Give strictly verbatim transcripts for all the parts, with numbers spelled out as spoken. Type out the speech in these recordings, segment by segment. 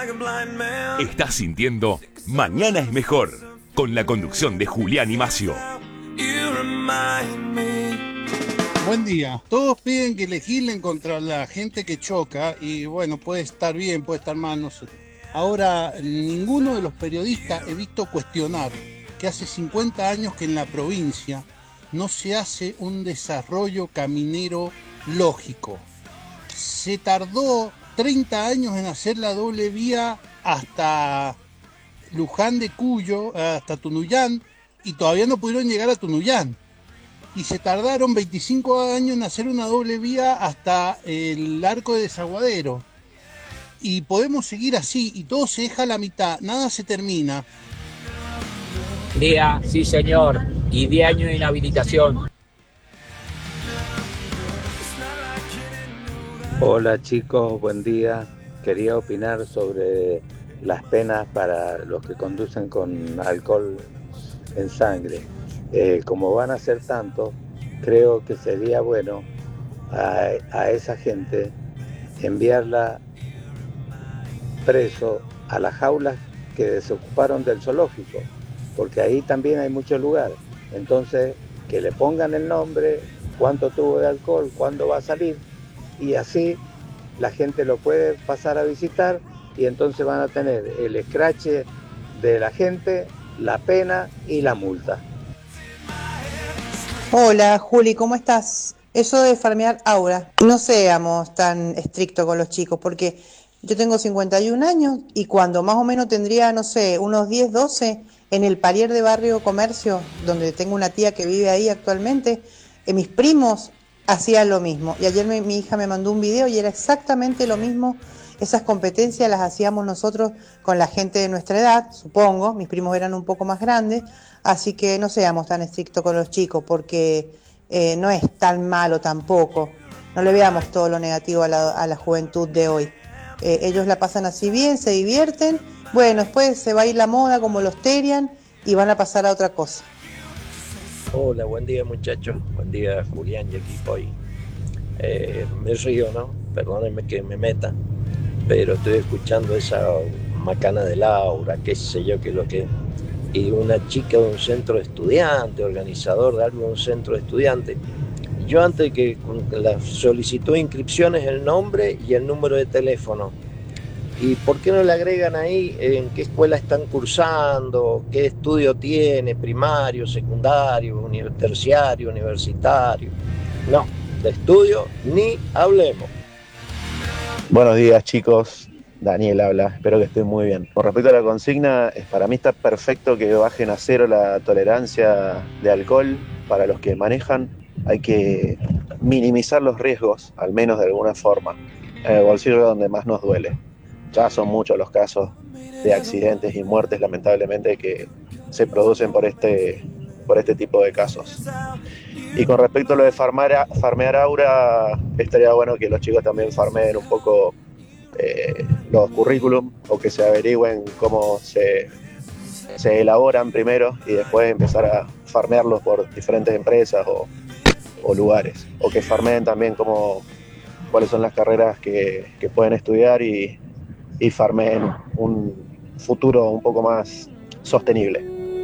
Estás sintiendo Mañana es Mejor, con la conducción de Julián y Macio. Buen día. Todos piden que legislen contra la gente que choca y bueno, puede estar bien, puede estar mal, no sé. Ahora, ninguno de los periodistas he visto cuestionar que hace cincuenta años que en la provincia no se hace un desarrollo caminero lógico. Se tardó treinta años en hacer la doble vía hasta Luján de Cuyo, hasta Tunuyán, y todavía no pudieron llegar a Tunuyán. Y se tardaron veinticinco años en hacer una doble vía hasta el Arco de Desaguadero. Y podemos seguir así, y todo se deja a la mitad, nada se termina. Día, sí señor, y diez años de inhabilitación. Hola chicos, buen día. Quería opinar sobre las penas para los que conducen con alcohol en sangre. Eh, como van a ser tantos, creo que sería bueno a, a esa gente enviarla preso a las jaulas que desocuparon del zoológico, porque ahí también hay muchos lugares. Entonces, que le pongan el nombre, cuánto tuvo de alcohol, cuándo va a salir, y así la gente lo puede pasar a visitar y entonces van a tener el escrache de la gente, la pena y la multa. Hola Juli, ¿cómo estás? Eso de farmear aura, no seamos tan estrictos con los chicos, porque yo tengo cincuenta y un años y cuando más o menos tendría, no sé, unos diez, doce, en el palier de Barrio Comercio, donde tengo una tía que vive ahí actualmente, eh, mis primos hacían lo mismo. Y ayer me, mi hija me mandó un video y era exactamente lo mismo. Esas competencias las hacíamos nosotros con la gente de nuestra edad, supongo. Mis primos eran un poco más grandes, así que no seamos tan estrictos con los chicos, porque eh, no es tan malo tampoco. No le veamos todo lo negativo a la, a la juventud de hoy. Eh, ellos la pasan así bien, se divierten. Bueno, después se va a ir la moda como los terian y van a pasar a otra cosa. Hola, buen día muchachos, buen día Julián y equipo ahí. Eh, me río, ¿no? Perdónenme que me meta, pero estoy escuchando esa macana de Laura, qué sé yo, qué es lo que... Y una chica de un centro de estudiantes, organizador de algo de un centro de estudiantes. Yo antes de que la solicitó inscripciones, el nombre y el número de teléfono. ¿Y por qué no le agregan ahí en qué escuela están cursando, qué estudio tiene, primario, secundario, uni- terciario, universitario? No, de estudio ni hablemos. Buenos días chicos, Daniel habla, espero que estén muy bien. Con respecto a la consigna, para mí está perfecto que bajen a cero la tolerancia de alcohol para los que manejan. Hay que minimizar los riesgos, al menos de alguna forma, en el bolsillo donde más nos duele. Ya son muchos los casos de accidentes y muertes, lamentablemente, que se producen por este, por este tipo de casos. Y con respecto a lo de farmar, farmear aura, estaría bueno que los chicos también farmeen un poco eh, los currículum, o que se averigüen cómo se, se elaboran primero y después empezar a farmearlos por diferentes empresas o, o lugares. O que farmeen también cómo, cuáles son las carreras que, que pueden estudiar y y farmeen un futuro un poco más sostenible.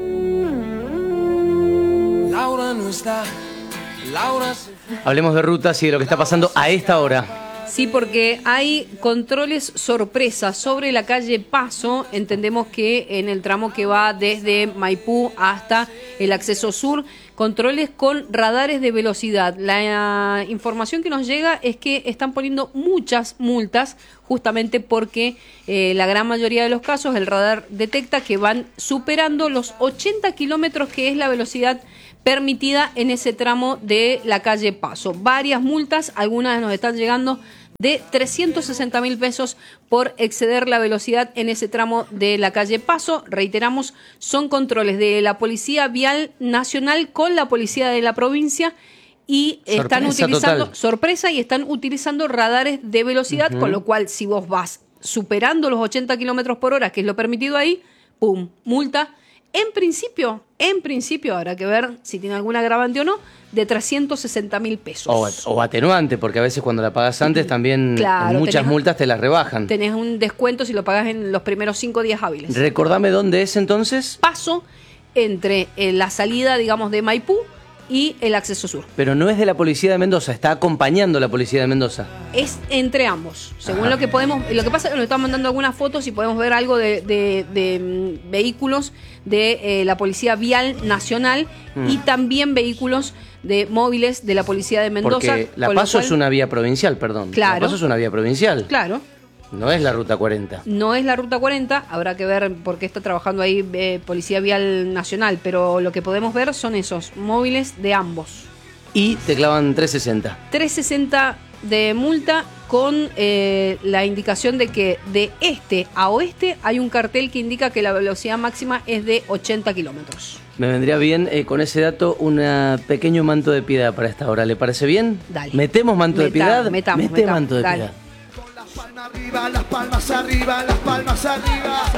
Laura no está, Laura se... Hablemos de rutas y de lo que está pasando a esta hora. Sí, porque hay controles sorpresa sobre la calle Paso. Entendemos que en el tramo que va desde Maipú hasta el acceso sur, controles con radares de velocidad. La información que nos llega es que están poniendo muchas multas justamente porque eh, la gran mayoría de los casos el radar detecta que van superando los ochenta kilómetros, que es la velocidad permitida en ese tramo de la calle Paso. Varias multas, algunas nos están llegando de trescientos sesenta mil pesos por exceder la velocidad en ese tramo de la calle Paso. Reiteramos, son controles de la Policía Vial Nacional con la Policía de la provincia y sorpresa están utilizando, total. sorpresa, y están utilizando radares de velocidad, uh-huh. con lo cual si vos vas superando los ochenta kilómetros por hora, que es lo permitido ahí, pum, multa en principio, en principio, habrá que ver si tiene alguna agravante o no, de trescientos sesenta mil pesos. O, o atenuante, porque a veces cuando la pagas antes también Claro, en muchas tenés- multas te las rebajan. Tenés un descuento si lo pagás en los primeros cinco días hábiles. Recordame dónde es entonces. Paso entre eh, la salida, digamos, de Maipú y el acceso sur. Pero no es de la policía de Mendoza, está acompañando la policía de Mendoza. Es entre ambos, según Ajá. lo que podemos. Lo que pasa es que nos están mandando algunas fotos y podemos ver algo de, de- de, mm, vehículos de eh, la Policía Vial Nacional Mm. y también vehículos de móviles de la Policía de Mendoza. Porque la con lo Paso cual- es una vía provincial, perdón. Claro. La Paso es una vía provincial. Claro. No es la Ruta cuarenta. No es la Ruta cuarenta, habrá que ver por qué está trabajando ahí eh, Policía Vial Nacional, pero lo que podemos ver son esos móviles de ambos. Y te clavan trescientos sesenta. trescientos sesenta de multa con eh, la indicación de que de este a oeste hay un cartel que indica que la velocidad máxima es de ochenta kilómetros. Me vendría bien eh, con ese dato un pequeño manto de piedad para esta hora. ¿Le parece bien? Dale. ¿Metemos manto de Meta- piedad? metamos, Mete metamos, manto de dale. piedad. Arriba, las palmas arriba, las palmas arriba.